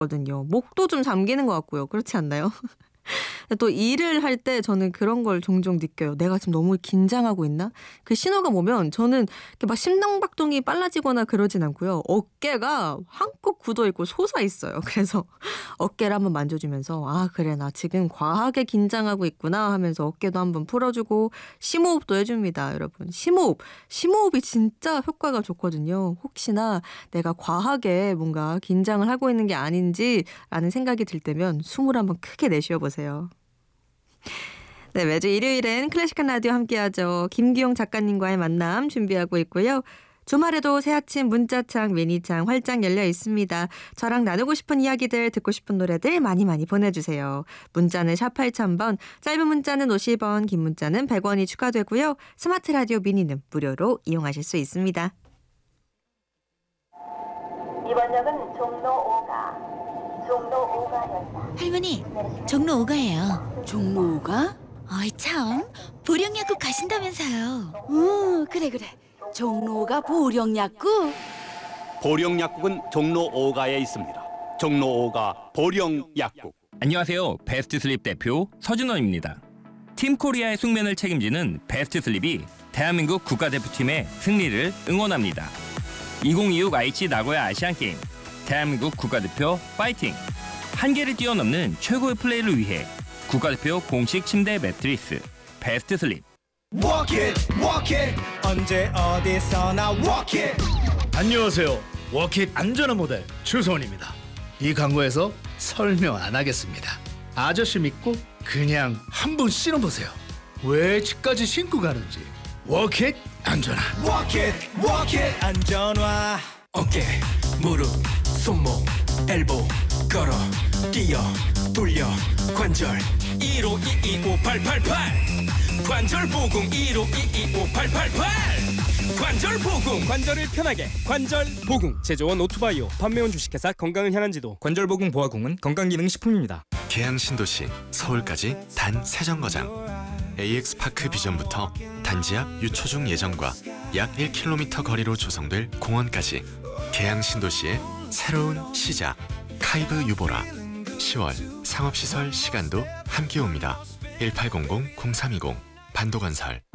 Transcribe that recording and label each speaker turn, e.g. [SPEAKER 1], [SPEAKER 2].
[SPEAKER 1] 거든요. 목도 좀 잠기는 것 같고요. 그렇지 않나요? 또 일을 할 때 저는 그런 걸 종종 느껴요. 내가 지금 너무 긴장하고 있나? 그 신호가 오면 저는 이렇게 막 심장박동이 빨라지거나 그러진 않고요. 어깨가 한껏 굳어 있고 솟아 있어요. 그래서 어깨를 한번 만져주면서 아 그래 나 지금 과하게 긴장하고 있구나 하면서 어깨도 한번 풀어주고 심호흡도 해줍니다. 여러분 심호흡이 진짜 효과가 좋거든요. 혹시나 내가 과하게 뭔가 긴장을 하고 있는 게 아닌지라는 생각이 들 때면 숨을 한번 크게 내쉬어보세요. 네, 매주 일요일엔 클래식한 라디오 함께하죠. 김기용 작가님과의 만남 준비하고 있고요. 주말에도 새아침 문자창, 미니창 활짝 열려 있습니다. 저랑 나누고 싶은 이야기들, 듣고 싶은 노래들 많이 보내주세요. 문자는 샵 8000번, 짧은 문자는 50원, 긴 문자는 100원이 추가되고요. 스마트 라디오 미니는 무료로 이용하실 수 있습니다.
[SPEAKER 2] 이번 역은 종로 5가역이다.
[SPEAKER 3] 할머니, 종로 5가예요.
[SPEAKER 4] 종로 5가?
[SPEAKER 3] 어이 참, 보령약국 가신다면서요.
[SPEAKER 4] 그래. 종로 5가 보령약국?
[SPEAKER 5] 보령약국은 종로 5가에 있습니다. 종로 5가 보령약국.
[SPEAKER 6] 안녕하세요. 베스트슬립 대표 서준원입니다. 팀 코리아의 숙면을 책임지는 베스트슬립이 대한민국 국가대표팀의 승리를 응원합니다. 2026 aichi 나고야 아시안게임 대한민국 국가대표 파이팅! 한계를 뛰어넘는 최고의 플레이를 위해 국가대표 공식 침대 매트리스 베스트슬립.
[SPEAKER 7] Walk it 언제 어디서나 walk it.
[SPEAKER 8] 안녕하세요. 워킷 안전한 모델 추성원입니다. 이 광고에서 설명 안 하겠습니다. 아저씨 믿고 그냥 한번 신어보세요. 왜 집까지 신고 가는지. 워킷 안전한.
[SPEAKER 7] Walk it 안전화. 어깨 무릎 손목 엘보 걸어 뛰어 돌려 관절 15225888 관절보공 15225888 관절보공.
[SPEAKER 9] 관절을 편하게 관절보공. 제조원 오토바이오 판매원 주식회사 건강을 향한 지도. 관절보공 보아공은 건강기능식품입니다.
[SPEAKER 10] 계양 신도시 서울까지 단 3정거장. AX파크 비전부터 단지 앞 유초중 예정과 약 1km 거리로 조성될 공원까지 계양 신도시의 새로운 시작. 카이브 유보라. 10월 상업시설 시간도 함께 옵니다. 1800-0320 반도건설.